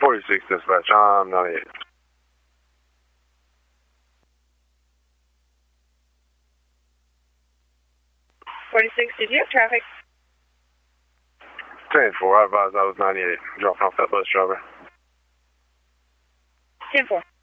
46 dispatch, I'm 98. 46, did you have traffic? 10-4, I advised I was 98. Dropping off that bus driver. 10-4.